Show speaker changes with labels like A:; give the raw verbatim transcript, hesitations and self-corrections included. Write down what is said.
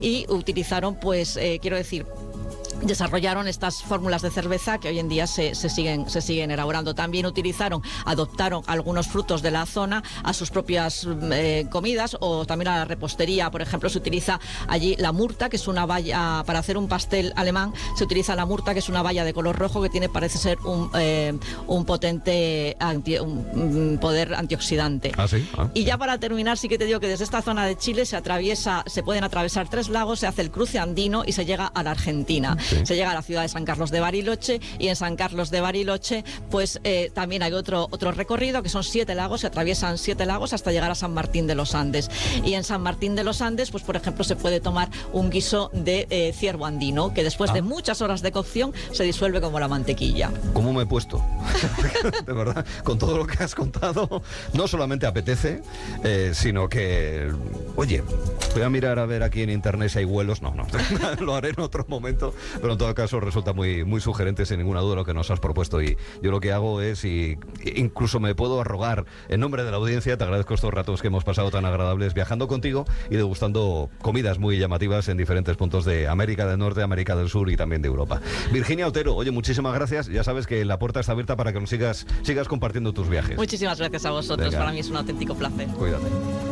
A: y utilizaron, pues, eh, quiero decir, desarrollaron estas fórmulas de cerveza que hoy en día se, se, siguen, se siguen elaborando. También utilizaron, adoptaron algunos frutos de la zona a sus propias eh, comidas, o también a la repostería. Por ejemplo, se utiliza allí la murta, que es una baya, para hacer un pastel alemán, se utiliza la murta, que es una baya de color rojo que tiene, parece ser un, eh, un potente anti, un, un poder antioxidante.
B: ¿Ah, sí? Ah,
A: y ya para terminar, sí que te digo que desde esta zona de Chile se atraviesa, se pueden atravesar tres lagos, se hace el cruce andino y se llega a la Argentina. Sí. Se llega a la ciudad de San Carlos de Bariloche, y en San Carlos de Bariloche pues eh, también hay otro, otro recorrido, que son siete lagos, se atraviesan siete lagos hasta llegar a San Martín de los Andes. Y en San Martín de los Andes, pues por ejemplo, se puede tomar un guiso de eh, ciervo andino, que después ah. de muchas horas de cocción se disuelve como la mantequilla.
B: ¿Cómo me he puesto? De verdad, con todo lo que has contado, no solamente apetece, eh, sino que, oye, voy a mirar a ver aquí en internet si hay vuelos. No, no, lo haré en otro momento. Pero en todo caso resulta muy, muy sugerente, sin ninguna duda, lo que nos has propuesto. Y yo lo que hago es, y incluso me puedo arrogar en nombre de la audiencia, te agradezco estos ratos que hemos pasado tan agradables viajando contigo y degustando comidas muy llamativas en diferentes puntos de América del Norte, América del Sur y también de Europa. Virginia Otero, oye, muchísimas gracias. Ya sabes que la puerta está abierta para que nos sigas, sigas compartiendo tus viajes.
A: Muchísimas gracias a vosotros. Venga. Para mí es un auténtico placer.
B: Cuídate.